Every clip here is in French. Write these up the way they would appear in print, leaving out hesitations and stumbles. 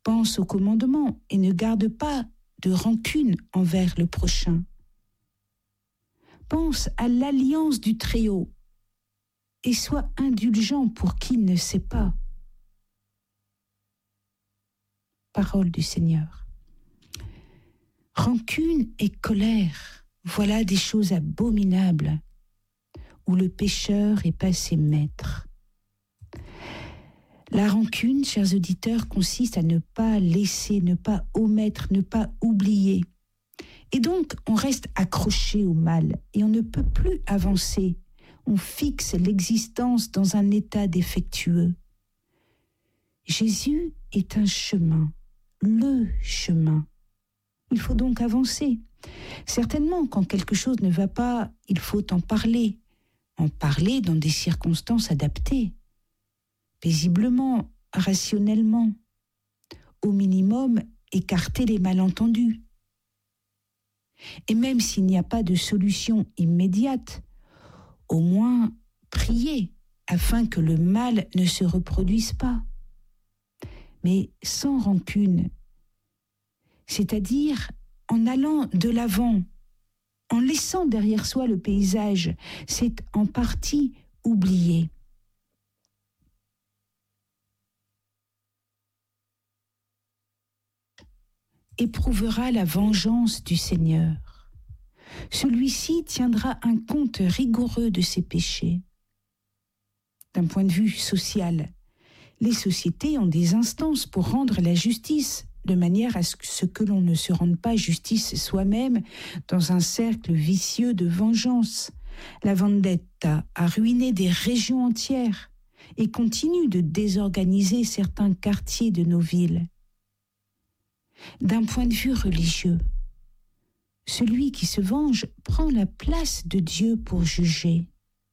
Pense au commandement et ne garde pas de rancune envers le prochain. Pense à l'alliance du Très-Haut et sois indulgent pour qui ne sait pas. Parole du Seigneur. Rancune et colère, voilà des choses abominables où le pécheur est passé maître. La rancune, chers auditeurs, consiste à ne pas laisser, ne pas omettre, ne pas oublier. Et donc, on reste accroché au mal et on ne peut plus avancer. On fixe l'existence dans un état défectueux. Jésus est un chemin, le chemin. Il faut donc avancer. Certainement, quand quelque chose ne va pas, il faut en parler dans des circonstances adaptées, paisiblement, rationnellement, au minimum, écarter les malentendus. Et même s'il n'y a pas de solution immédiate, au moins prier afin que le mal ne se reproduise pas. Mais sans rancune, c'est-à-dire en allant de l'avant, en laissant derrière soi le paysage, c'est en partie oublié. Éprouvera la vengeance du Seigneur. Celui-ci tiendra un compte rigoureux de ses péchés. D'un point de vue social, les sociétés ont des instances pour rendre la justice, de manière à ce que l'on ne se rende pas justice soi-même dans un cercle vicieux de vengeance. La vendetta a ruiné des régions entières et continue de désorganiser certains quartiers de nos villes. D'un point de vue religieux, celui qui se venge prend la place de Dieu pour juger.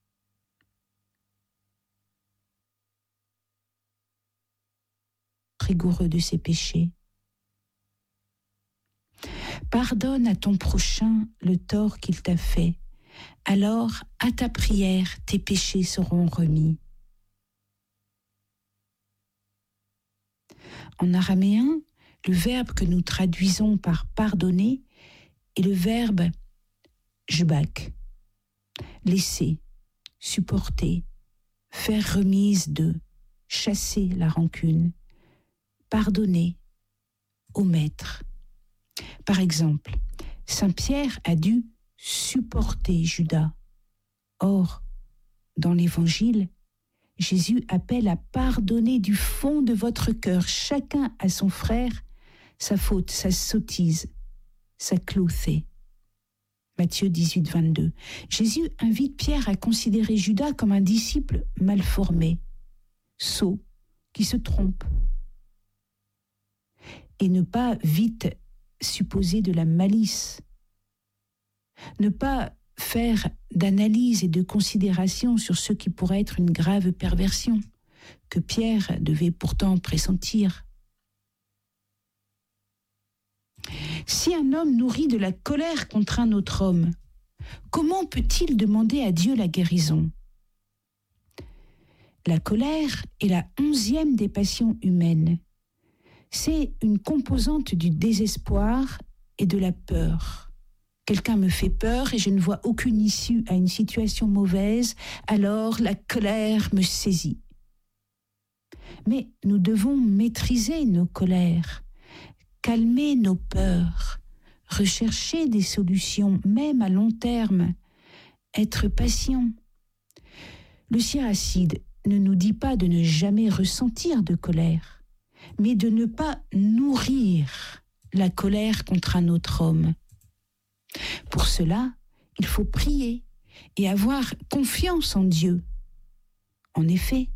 Rigoureux de ses péchés. Pardonne à ton prochain le tort qu'il t'a fait. Alors, à ta prière, tes péchés seront remis. En araméen, le verbe que nous traduisons par pardonner est le verbe jbak, laisser, supporter, faire remise de, chasser la rancune, pardonner, omettre. Par exemple, Saint Pierre a dû supporter Judas. Or, dans l'Évangile, Jésus appelle à pardonner du fond de votre cœur, chacun à son frère, sa faute, sa sottise, sa clouthée. Matthieu 18, 22. Jésus invite Pierre à considérer Judas comme un disciple mal formé, sot, qui se trompe, et ne pas vite supposer de la malice, ne pas faire d'analyse et de considération sur ce qui pourrait être une grave perversion, que Pierre devait pourtant pressentir. Si un homme nourrit de la colère contre un autre homme, comment peut-il demander à Dieu la guérison ? La colère est la 11e des passions humaines. C'est une composante du désespoir et de la peur. Quelqu'un me fait peur et je ne vois aucune issue à une situation mauvaise, alors la colère me saisit. Mais nous devons maîtriser nos colères, calmer nos peurs, rechercher des solutions, même à long terme, être patient. Le Siracide ne nous dit pas de ne jamais ressentir de colère, mais de ne pas nourrir la colère contre un autre homme. Pour cela, il faut prier et avoir confiance en Dieu. En effet,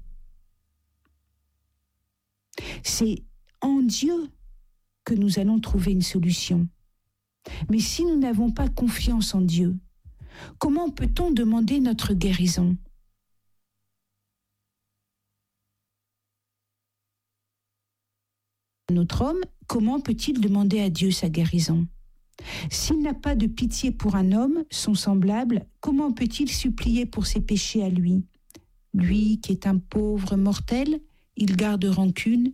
c'est en Dieu que nous allons trouver une solution. Mais si nous n'avons pas confiance en Dieu, comment peut-on demander notre guérison ? Notre homme, comment peut-il demander à Dieu sa guérison ? S'il n'a pas de pitié pour un homme, son semblable, comment peut-il supplier pour ses péchés à lui ? Lui qui est un pauvre mortel, il garde rancune,